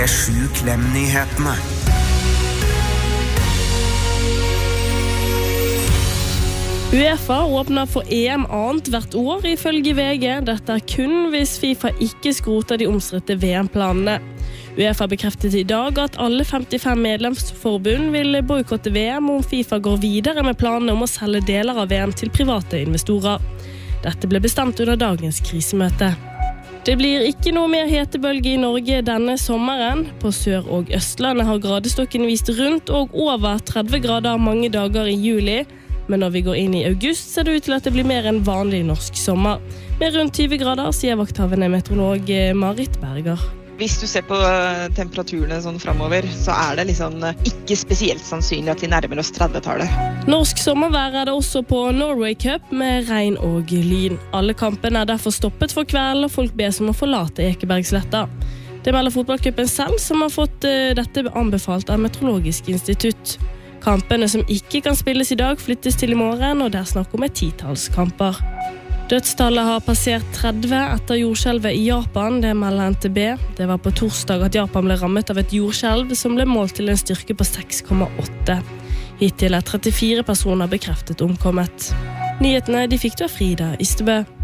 7 Klem-nyhetene. UEFA åpner for EM annet hvert år ifølge VG. Dette kun hvis FIFA ikke skroter de omstridte VM-planene. UEFA bekreftet i dag at alle 55 medlemsforbund vil boikotte VM om FIFA går videre med planene om å selge deler av VM til private investorer. Dette ble bestemt under dagens krisemøte. Det blir ikke noe mer hetebølge i Norge denne sommeren. På Sør- og Østlandet har gradestokken vist rundt og over 30 grader mange dager i juli. Men når vi går inn i august, ser det ut til at det blir mer enn vanlig norsk sommer. Med rundt 20 grader, sier vakthavende meteorolog Marit Berger. Hvis du ser på temperaturene sånn fremover, så det liksom ikke spesielt sannsynlig at vi nærmer oss 30-tallet. Norsk sommervær det også på Norway Cup med regn og lyn. Alle kampene derfor stoppet for kveld, og folk bes om å forlate Ekebergsletta. Det melder fotballcupen selv, som har fått dette anbefalt av Meteorologisk institutt. Kampene som ikke kan spilles i dag flyttes til i morgen, og det snakk om et 10-talls kamper. Dødstallet har passert 30 etter jordskjelvet i Japan, det melder NTB. Det var på torsdag at Japan ble rammet av et jordskjelv som ble målt til en styrke på 6,8. Hittil 34 personer bekreftet omkommet. Nyhetene de fikk du av Frida Ystebø.